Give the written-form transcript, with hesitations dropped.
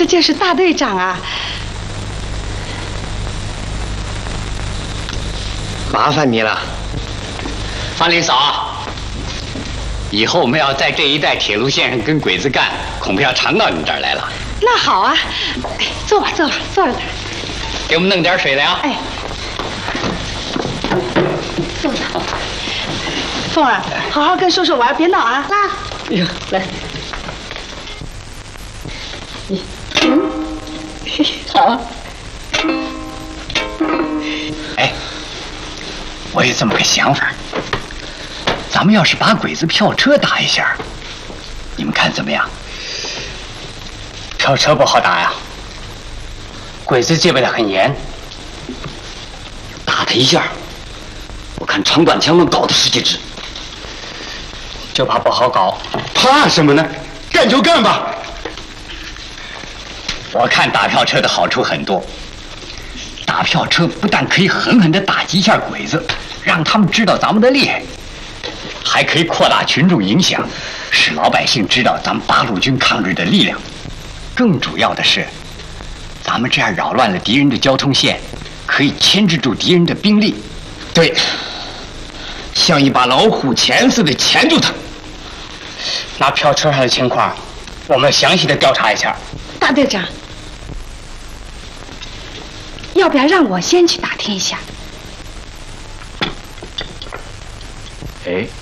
这就是大队长啊！ 麻烦你了， 方林嫂。以后我们要在这一带铁路线上跟鬼子干，恐怕要常到你这儿来了。 那好啊，哎，坐吧，坐吧，坐着。 给我们弄点水来啊！ 哎，坐着。凤儿，好好跟叔叔玩，别闹啊！来， 哎呀，来， 好。 哎，我有这么个想法，咱们要是把鬼子票车打一下，你们看怎么样？ 票车不好打呀，鬼子戒备得很严。 打他一下，我看长短枪能搞他10几支。 就怕不好搞。 怕什么呢？干就干吧。 我看打票车的好处很多。打票车不但可以狠狠地打击一下鬼子，让他们知道咱们的厉害，还可以扩大群众影响，使老百姓知道咱们八路军抗日的力量。更主要的是，咱们这样扰乱了敌人的交通线，可以牵制住敌人的兵力。 对，像一把老虎钳似的钳住他。 那票车上的情况，我们详细的调查一下。 大队长，要不要让我先去打听一下？ 哎。